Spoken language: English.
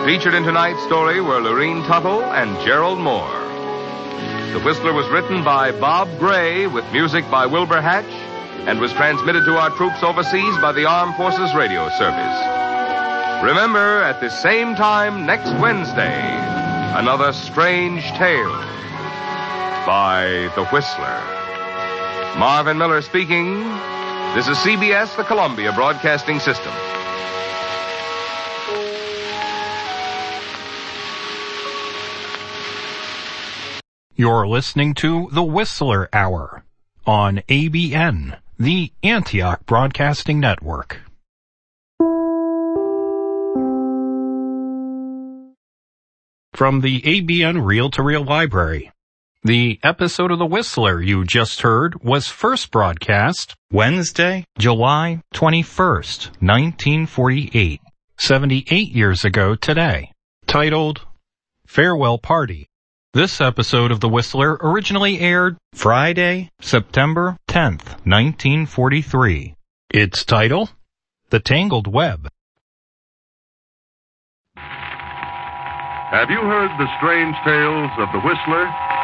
Featured in tonight's story were Lorene Tuttle and Gerald Moore. The Whistler was written by Bob Gray with music by Wilbur Hatch and was transmitted to our troops overseas by the Armed Forces Radio Service. Remember, at the same time next Wednesday, another strange tale by The Whistler. Marvin Miller speaking. This is CBS, the Columbia Broadcasting System. You're listening to The Whistler Hour on ABN, the Antioch Broadcasting Network. From the ABN Reel-to-Reel Library, the episode of The Whistler you just heard was first broadcast Wednesday, July 21st, 1948, 78 years ago today, titled Farewell Party. This episode of The Whistler originally aired Friday, September 10th, 1943. Its title, The Tangled Web. Have you heard the strange tales of The Whistler?